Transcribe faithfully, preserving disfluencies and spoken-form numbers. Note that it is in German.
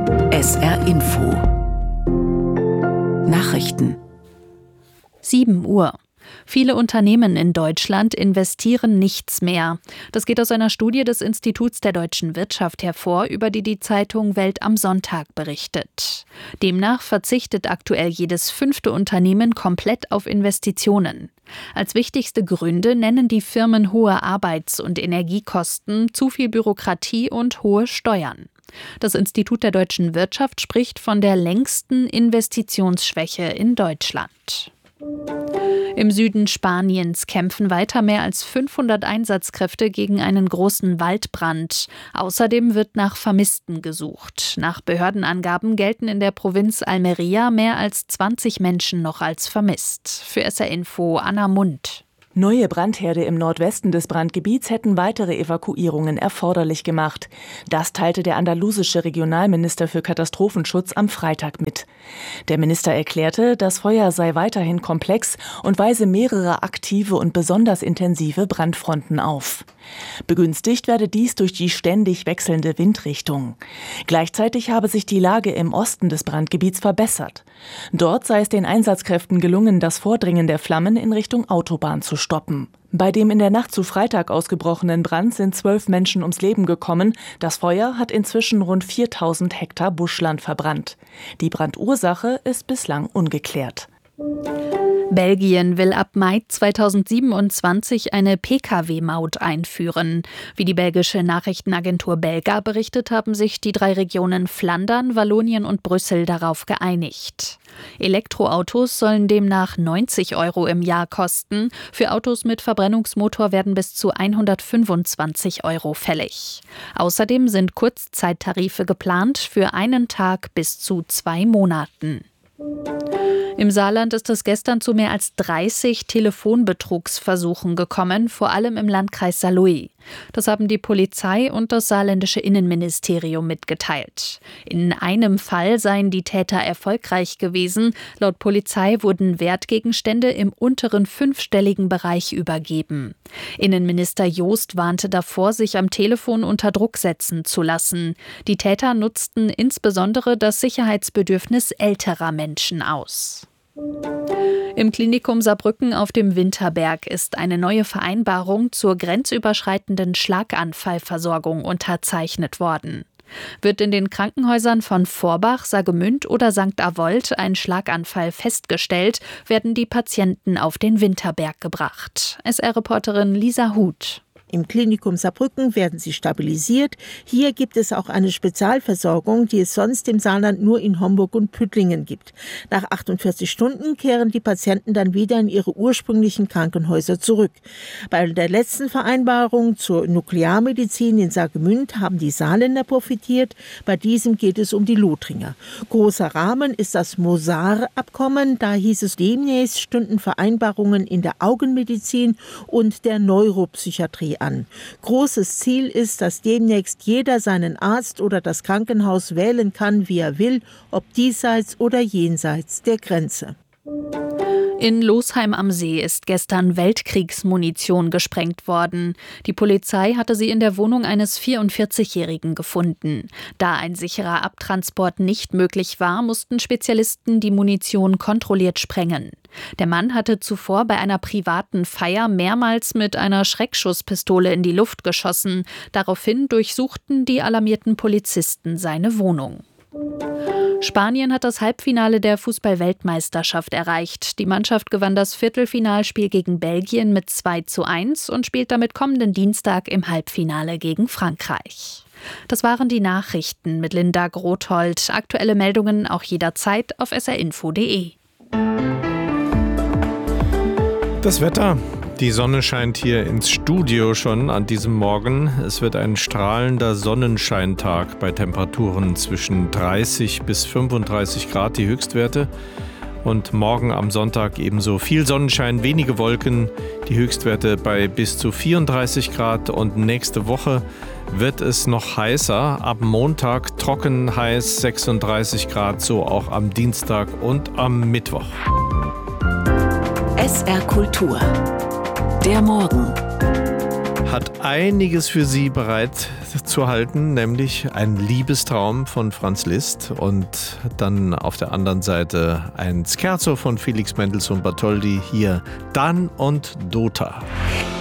S R Info Nachrichten. sieben Uhr. Viele Unternehmen in Deutschland investieren nichts mehr. Das geht aus einer Studie des Instituts der deutschen Wirtschaft hervor, über die die Zeitung Welt am Sonntag berichtet. Demnach verzichtet aktuell jedes fünfte Unternehmen komplett auf Investitionen. Als wichtigste Gründe nennen die Firmen hohe Arbeits- und Energiekosten, zu viel Bürokratie und hohe Steuern. Das Institut der deutschen Wirtschaft spricht von der längsten Investitionsschwäche in Deutschland. Im Süden Spaniens kämpfen weiter mehr als fünfhundert Einsatzkräfte gegen einen großen Waldbrand. Außerdem wird nach Vermissten gesucht. Nach Behördenangaben gelten in der Provinz Almería mehr als zwanzig Menschen noch als vermisst. Für S R Info Anna Mund. Neue Brandherde im Nordwesten des Brandgebiets hätten weitere Evakuierungen erforderlich gemacht. Das teilte der andalusische Regionalminister für Katastrophenschutz am Freitag mit. Der Minister erklärte, das Feuer sei weiterhin komplex und weise mehrere aktive und besonders intensive Brandfronten auf. Begünstigt werde dies durch die ständig wechselnde Windrichtung. Gleichzeitig habe sich die Lage im Osten des Brandgebiets verbessert. Dort sei es den Einsatzkräften gelungen, das Vordringen der Flammen in Richtung Autobahn zu stoppen. Bei dem in der Nacht zu Freitag ausgebrochenen Brand sind zwölf Menschen ums Leben gekommen. Das Feuer hat inzwischen rund viertausend Hektar Buschland verbrannt. Die Brandursache ist bislang ungeklärt. Belgien will ab Mai zweitausendsiebenundzwanzig eine Pkw-Maut einführen. Wie die belgische Nachrichtenagentur Belga berichtet, haben sich die drei Regionen Flandern, Wallonien und Brüssel darauf geeinigt. Elektroautos sollen demnach neunzig Euro im Jahr kosten. Für Autos mit Verbrennungsmotor werden bis zu hundertfünfundzwanzig Euro fällig. Außerdem sind Kurzzeittarife geplant für einen Tag bis zu zwei Monaten. Im Saarland ist es gestern zu mehr als dreißig Telefonbetrugsversuchen gekommen, vor allem im Landkreis Saarlouis. Das haben die Polizei und das saarländische Innenministerium mitgeteilt. In einem Fall seien die Täter erfolgreich gewesen. Laut Polizei wurden Wertgegenstände im unteren fünfstelligen Bereich übergeben. Innenminister Joost warnte davor, sich am Telefon unter Druck setzen zu lassen. Die Täter nutzten insbesondere das Sicherheitsbedürfnis älterer Menschen aus. Im Klinikum Saarbrücken auf dem Winterberg ist eine neue Vereinbarung zur grenzüberschreitenden Schlaganfallversorgung unterzeichnet worden. Wird in den Krankenhäusern von Vorbach, Saargemünd oder Sankt Avold ein Schlaganfall festgestellt, werden die Patienten auf den Winterberg gebracht. S R-Reporterin Lisa Huth. Im Klinikum Saarbrücken werden sie stabilisiert. Hier gibt es auch eine Spezialversorgung, die es sonst im Saarland nur in Homburg und Püttlingen gibt. Nach achtundvierzig Stunden kehren die Patienten dann wieder in ihre ursprünglichen Krankenhäuser zurück. Bei der letzten Vereinbarung zur Nuklearmedizin in Saargemünd haben die Saarländer profitiert. Bei diesem geht es um die Lothringer. Großer Rahmen ist das Mosar-Abkommen. Da hieß es, demnächst stünden Vereinbarungen in der Augenmedizin und der Neuropsychiatrie an. Großes Ziel ist, dass demnächst jeder seinen Arzt oder das Krankenhaus wählen kann, wie er will, ob diesseits oder jenseits der Grenze. In Losheim am See ist gestern Weltkriegsmunition gesprengt worden. Die Polizei hatte sie in der Wohnung eines vierundvierzigjährigen gefunden. Da ein sicherer Abtransport nicht möglich war, mussten Spezialisten die Munition kontrolliert sprengen. Der Mann hatte zuvor bei einer privaten Feier mehrmals mit einer Schreckschusspistole in die Luft geschossen. Daraufhin durchsuchten die alarmierten Polizisten seine Wohnung. Spanien hat das Halbfinale der Fußball-Weltmeisterschaft erreicht. Die Mannschaft gewann das Viertelfinalspiel gegen Belgien mit zwei zu eins und spielt damit kommenden Dienstag im Halbfinale gegen Frankreich. Das waren die Nachrichten mit Linda Grothold. Aktuelle Meldungen auch jederzeit auf s r info punkt d e. Das Wetter. Die Sonne scheint hier ins Studio schon an diesem Morgen. Es wird ein strahlender Sonnenscheintag bei Temperaturen zwischen dreißig bis fünfunddreißig Grad, die Höchstwerte. Und morgen am Sonntag ebenso viel Sonnenschein, wenige Wolken, die Höchstwerte bei bis zu vierunddreißig Grad. Und nächste Woche wird es noch heißer. Ab Montag trocken heiß, sechsunddreißig Grad, so auch am Dienstag und am Mittwoch. S R Kultur. Der Morgen hat einiges für Sie bereit. zu halten, nämlich ein Liebestraum von Franz Liszt und dann auf der anderen Seite ein Scherzo von Felix Mendelssohn Bartholdy, hier Dan und Dota.